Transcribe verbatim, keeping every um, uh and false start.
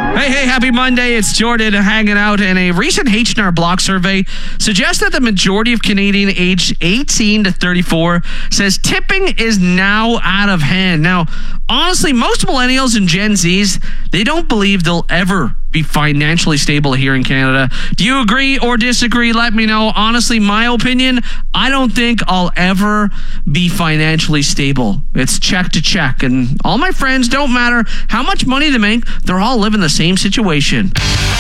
Hey, hey, happy Monday. It's Jordan hanging out, and a recent H and R Block survey suggests that the majority of Canadian aged eighteen to thirty-four says tipping is now out of hand. Now, honestly, most millennials and Gen Zs, they don't believe they'll ever be financially stable here in Canada. Do you agree or disagree? Let me know. Honestly, my opinion, I don't think I'll ever be financially stable. It's check to check, and all my friends, don't matter how much money they make, they're all living the same situation.